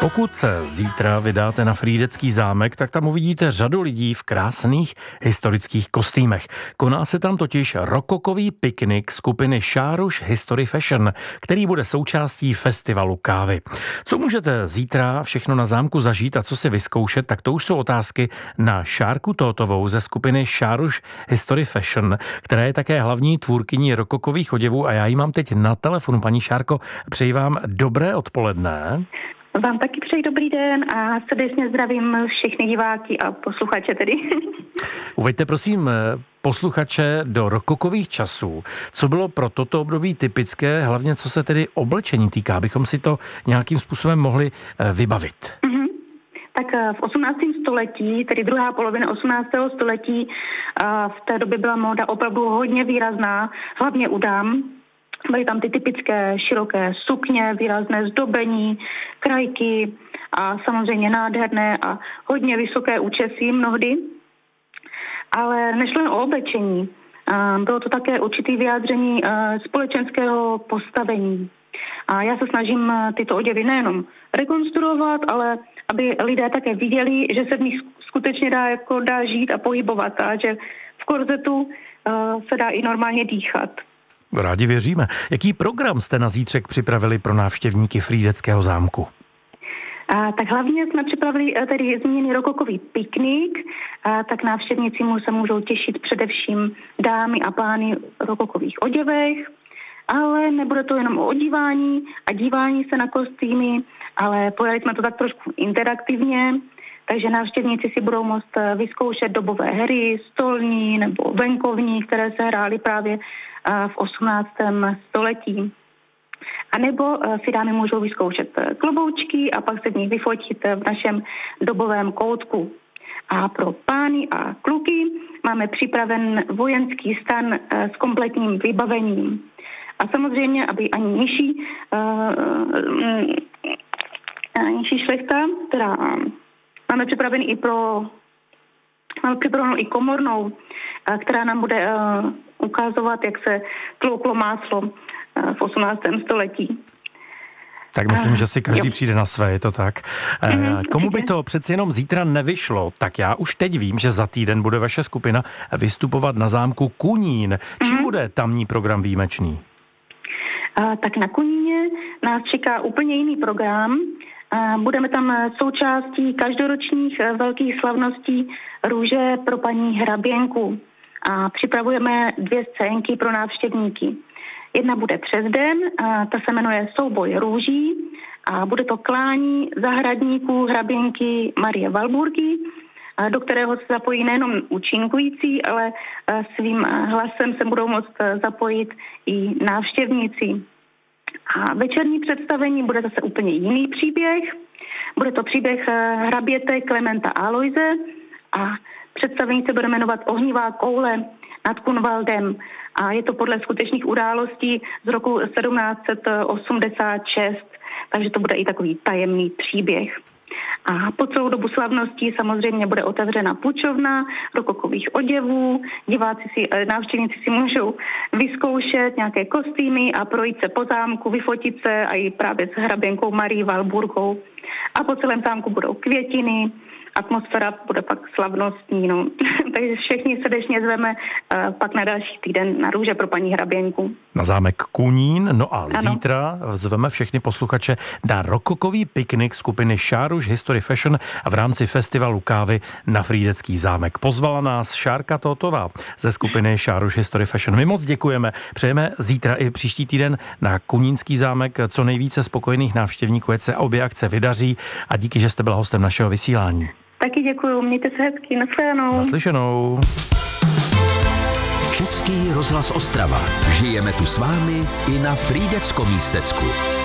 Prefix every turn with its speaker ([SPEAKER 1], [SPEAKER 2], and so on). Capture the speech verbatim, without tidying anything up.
[SPEAKER 1] Pokud se zítra vydáte na Frýdecký zámek, tak tam uvidíte řadu lidí v krásných historických kostýmech. Koná se tam totiž rokokový piknik skupiny Šáruš History Fashion, který bude součástí festivalu kávy. Co můžete zítra všechno na zámku zažít a co si vyzkoušet, tak to už jsou otázky na Šárku Tótovou ze skupiny Šáruš History Fashion, která je také hlavní tvůrkyní rokokových oděvů a já ji mám teď na telefonu. Paní Šárko, přeji vám dobré odpoledne.
[SPEAKER 2] Vám taky přeji dobrý den a srdečně zdravím všechny diváky a posluchače tedy.
[SPEAKER 1] Uveďte prosím posluchače do rokokových časů. Co bylo pro toto období typické, hlavně co se tedy oblečení týká, abychom si to nějakým způsobem mohli vybavit?
[SPEAKER 2] Mm-hmm. Tak v osmnáctém století, tedy druhá polovina osmnáctého století, v té době byla móda opravdu hodně výrazná, hlavně u dám. Byly tam ty typické široké sukně, výrazné zdobení, krajky a samozřejmě nádherné a hodně vysoké účesy mnohdy. Ale nešlo jen o oblečení. Bylo to také určitý vyjádření společenského postavení. A já se snažím tyto oděvy nejenom rekonstruovat, ale aby lidé také viděli, že se v nich skutečně dá, jako dá žít a pohybovat a že v korzetu se dá i normálně dýchat.
[SPEAKER 1] Rádi věříme. Jaký program jste na zítřek připravili pro návštěvníky Frýdeckého zámku?
[SPEAKER 2] A, tak hlavně jsme připravili tedy zmíněný rokokový piknik, a, tak návštěvníci mu se můžou těšit především dámy a pány v rokokových oděvech, ale nebude to jenom o odívání a dívání se na kostýmy, ale pojali jsme to tak trošku interaktivně, takže návštěvníci si budou moct vyzkoušet dobové hry, stolní nebo venkovní, které se hrály právě v osmnáctém století. A nebo si dámy můžou vyzkoušet kloboučky a pak se v nich vyfotit v našem dobovém koutku. A pro pány a kluky máme připraven vojenský stan s kompletním vybavením. A samozřejmě, aby ani nižší, uh, nižší šlechta, která máme připravený i pro máme připravenou i komornou, která nám bude uh, ukazovat, jak se tlouklo máslo uh, v osmnáctém století.
[SPEAKER 1] Tak myslím, že si každý přijde na své, je to tak.
[SPEAKER 2] Mm,
[SPEAKER 1] Komu by to přeci jenom zítra nevyšlo, tak já už teď vím, že za týden bude vaše skupina vystupovat na zámku Kunín. Čím mm. bude tamní program výjimečný?
[SPEAKER 2] Uh, tak na Kuníně nás čeká úplně jiný program. Uh, budeme tam součástí každoročních velkých slavností Růže pro paní hraběnku. A připravujeme dvě scénky pro návštěvníky. Jedna bude přes den, a ta se jmenuje Souboj růží a bude to klání zahradníků hraběnky Marie Valburgy, do kterého se zapojí nejenom účinkující, ale svým hlasem se budou moct zapojit i návštěvníci. A večerní představení bude zase úplně jiný příběh. Bude to příběh hraběte Klementa Aloise a představení se bude jmenovat Ohnivá koule nad Kunvaldem a je to podle skutečných událostí z roku sedmnáct set osmdesát šest, takže to bude i takový tajemný příběh. A po celou dobu slavností samozřejmě bude otevřena půjčovna rokokových oděvů, diváci si, návštěvníci si můžou vyzkoušet nějaké kostýmy a projít se po zámku, vyfotit se a i právě s hraběnkou Marí Valburgou. A po celém zámku budou květiny, atmosféra bude pak slavnostní, no. Takže všichni srdečně zveme uh, pak na další týden na Růže pro paní hraběnku.
[SPEAKER 1] Na zámek Kunín, no a ano. Zítra zveme všechny posluchače na rokokový piknik skupiny Šáruš History Fashion a v rámci festivalu kávy na Frýdecký zámek. Pozvala nás Šárka Tótová ze skupiny Šáruš History Fashion. My moc děkujeme, přejeme zítra i příští týden na Kunínský zámek co nejvíce spokojených návštěvníků, ať se obě akce vydaří a díky, že jste byla hostem našeho vysílání.
[SPEAKER 2] Taky děkuju, mějte se hezky, naslyšenou.
[SPEAKER 1] Naslyšenou.
[SPEAKER 3] Český rozhlas Ostrava. Žijeme tu s vámi i na Frýdeckom místecku.